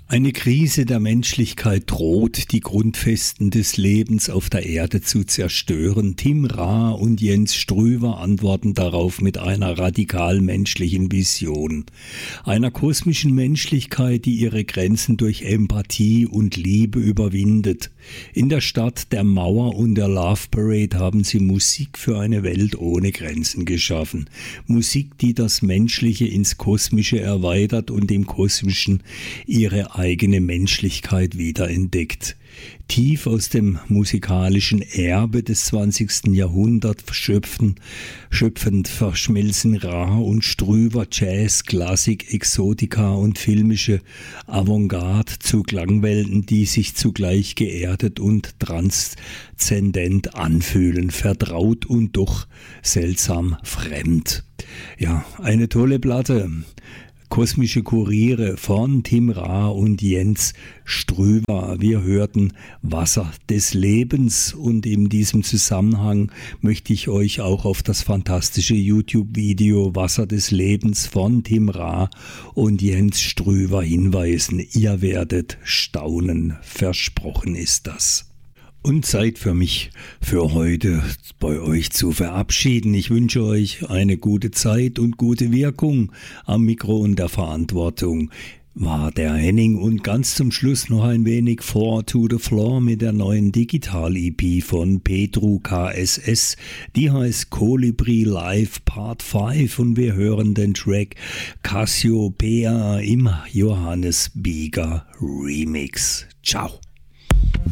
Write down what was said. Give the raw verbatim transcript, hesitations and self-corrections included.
Eine Krise der Menschlichkeit droht, die Grundfesten des Lebens auf der Erde zu zerstören. Tim Ra und Jens Strüwer antworten darauf mit einer radikal menschlichen Vision. Einer kosmischen Menschlichkeit, die ihre Grenzen durch Empathie und Liebe überwindet. In der Stadt der Mauer und der Love Parade haben sie Musik für eine Welt ohne Grenzen geschaffen. Musik, die das Menschliche ins Kosmische erweitert und im Kosmischen ihre eigene Menschlichkeit wiederentdeckt. Tief aus dem musikalischen Erbe des zwanzigsten Jahrhunderts schöpfen, schöpfend verschmelzen Ra und Strüwer Jazz, Klassik, Exotika und filmische Avantgarde zu Klangwelten, die sich zugleich geerdet und transzendent anfühlen, vertraut und doch seltsam fremd. Ja, eine tolle Platte. Kosmische Kuriere von Tim Ra und Jens Strüwer. Wir hörten Wasser des Lebens und in diesem Zusammenhang möchte ich euch auch auf das fantastische YouTube-Video Wasser des Lebens von Tim Ra und Jens Strüwer hinweisen. Ihr werdet staunen. Versprochen ist das. Und Zeit für mich für heute bei euch zu verabschieden. Ich wünsche euch eine gute Zeit und gute Wirkung. Am Mikro und der Verantwortung war der Henning und ganz zum Schluss noch ein wenig Four to the Floor mit der neuen Digital-E P von Petru K S S. Die heißt Kolibri Live Part fünf und wir hören den Track Cassiopeia im Johannes Bieger Remix. Ciao.